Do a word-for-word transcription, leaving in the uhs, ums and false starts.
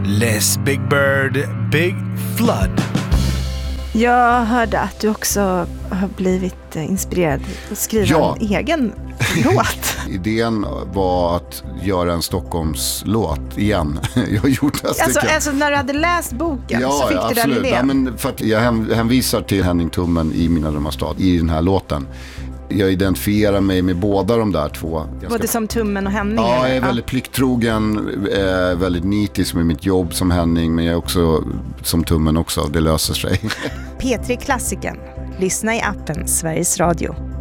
Les Big Bird, Big Flood. Jag hörde att du också har blivit inspirerad att skriva ja. en egen låt. Idén var att göra en Stockholmslåt igen. Jag har gjort det. Alltså, alltså när du hade läst boken ja, så fick ja, du den idén? Ja, men för att jag hänvisar till Henning Tummen i Mina drömmars stad i den här låten. Jag identifierar mig med båda de där två. Både som Tummen och Henning? Ja, jag är väldigt plikttrogen, är väldigt nitisk med mitt jobb som Henning, men jag är också som Tummen också, det löser sig. P tre Klassiken. Lyssna i appen Sveriges Radio.